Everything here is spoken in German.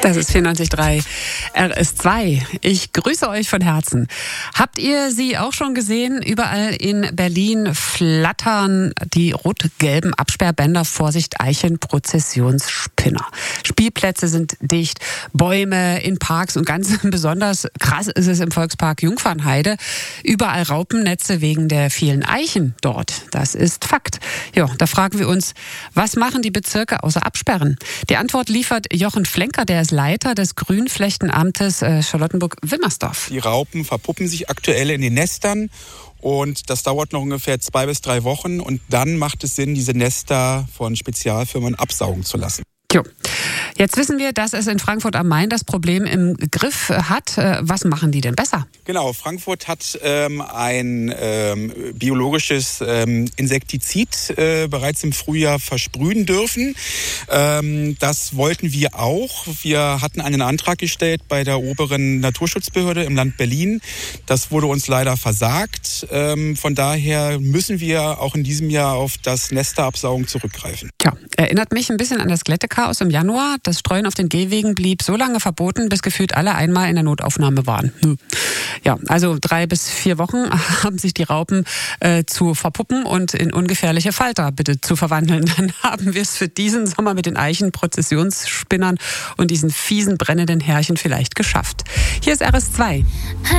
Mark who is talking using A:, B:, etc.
A: Das ist 94.3 RS2. Ich grüße euch von Herzen. Habt ihr sie auch schon gesehen? Überall in Berlin flattern die rot-gelben Absperrbänder. Vorsicht, Eichenprozessionsspinner. Spielplätze sind dicht, Bäume in Parks und ganz besonders krass ist es im Volkspark Jungfernheide. Überall Raupennetze wegen der vielen Eichen dort. Das ist Fakt. Ja, da fragen wir uns, was machen die Bezirke außer Absperren? Die Antwort liefert Jochen Flenker, der ist Leiter des Grünflächenamtes Charlottenburg-Wilmersdorf.
B: Die Raupen verpuppen sich aktuell in den Nestern und das dauert noch ungefähr 2 bis 3 Wochen und dann macht es Sinn, diese Nester von Spezialfirmen absaugen zu lassen.
A: Jo. Jetzt wissen wir, dass es in Frankfurt am Main das Problem im Griff hat. Was machen die denn besser?
B: Genau, Frankfurt hat ein biologisches Insektizid bereits im Frühjahr versprühen dürfen. Das wollten wir auch. Wir hatten einen Antrag gestellt bei der oberen Naturschutzbehörde im Land Berlin. Das wurde uns leider versagt. Von daher müssen wir auch in diesem Jahr auf das Nesterabsaugen zurückgreifen.
A: Tja, erinnert mich ein bisschen an das Glättechaos im Januar. Das Streuen auf den Gehwegen blieb so lange verboten, bis gefühlt alle einmal in der Notaufnahme waren. Ja, also 3 bis 4 Wochen haben sich die Raupen zu verpuppen und in ungefährliche Falter bitte zu verwandeln. Dann haben wir es für diesen Sommer mit den Eichenprozessionsspinnern und diesen fiesen brennenden Härchen vielleicht geschafft. Hier ist RS2.